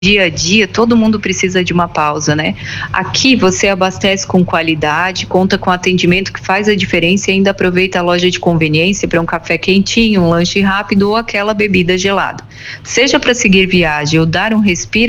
dia a dia, todo mundo precisa de uma pausa, né? Aqui você abastece com qualidade, conta com atendimento que faz a diferença e ainda aproveita a loja de conveniência para um café quentinho, um lanche rápido ou aquela bebida gelada. Seja para seguir viagem ou dar um respiro,